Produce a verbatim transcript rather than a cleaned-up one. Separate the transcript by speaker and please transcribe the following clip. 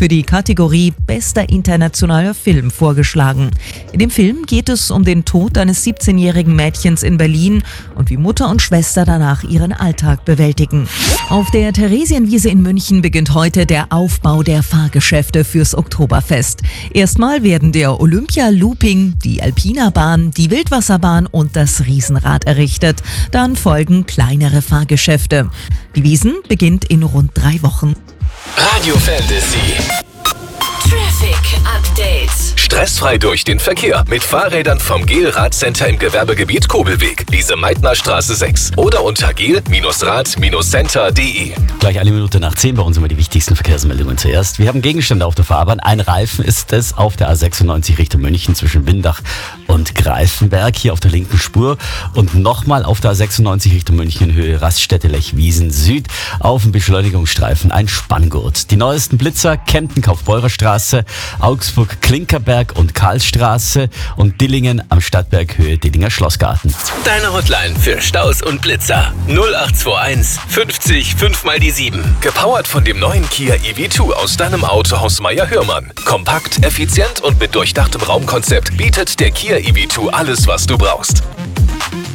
Speaker 1: für die Kategorie Bester internationaler Film vorgeschlagen. In dem Film geht es um den Tod eines siebzehnjährigen Mädchens in Berlin und wie Mutter und Schwester danach ihren Alltag bewältigen. Auf der Theresienwiese in München beginnt heute der Aufbau der Fahrgeschäfte fürs Oktoberfest. Erstmal werden der Olympia-Looping, die Alpina-Bahn, die Wildwasserbahn und das Riesenrad errichtet. Dann folgen kleinere Fahrgeschäfte. Die Wiesn beginnt in rund drei Wochen.
Speaker 2: Radio Fantasy.
Speaker 3: Traffic Update.
Speaker 2: Stressfrei durch den Verkehr mit Fahrrädern vom Gel-Rad-Center im Gewerbegebiet Kobelweg, Lise-Meitner-Straße sechs oder unter gel Rad Center punkt de.
Speaker 4: Gleich eine Minute nach zehn bei uns immer die wichtigsten Verkehrsmeldungen zuerst. Wir haben Gegenstände auf der Fahrbahn. Ein Reifen ist es auf der A sechsundneunzig Richtung München zwischen Windach und Greifenberg hier auf der linken Spur. Und nochmal auf der A sechsundneunzig Richtung München Höhe Raststätte Lechwiesen Süd auf dem Beschleunigungsstreifen ein Spanngurt. Die neuesten Blitzer Kempten Kaufbeurer Straße, Augsburg Klinkerberg und Karlsstraße und Dillingen am Stadtberg Höhe Dillinger Schlossgarten.
Speaker 2: Deine Hotline für Staus und Blitzer null acht zwei eins fünfzig fünf mal die sieben. Gepowert von dem neuen Kia E V zwei aus deinem Autohaus Meier-Hörmann. Kompakt, effizient und mit durchdachtem Raumkonzept bietet der Kia E V zwei alles, was du brauchst.